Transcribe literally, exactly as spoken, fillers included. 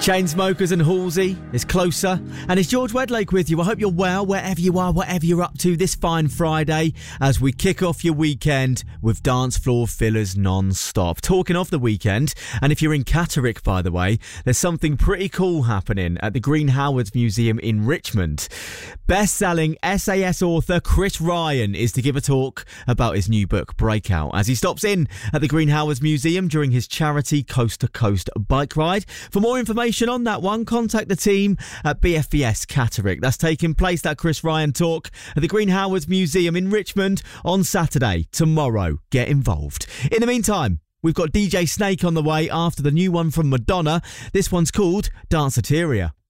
Chainsmokers and Halsey is Closer. And it's George Wedlake with you. I hope you're well, wherever you are, whatever you're up to this fine Friday, as we kick off your weekend with dance floor fillers non-stop. Talking of the weekend, and if you're in Catterick, by the way, there's something pretty cool happening at the Green Howards Museum in Richmond. Best-selling S A S author Chris Ryan is to give a talk about his new book, Breakout, as he stops in at the Green Howards Museum during his charity Coast to Coast bike ride. For more information on that one, contact the team at B F B S Catterick. That's taking place, that Chris Ryan talk, at the Green Howards Museum in Richmond on Saturday, tomorrow. Get involved. In the meantime, we've got D J Snake on the way after the new one from Madonna. This one's called Danceteria.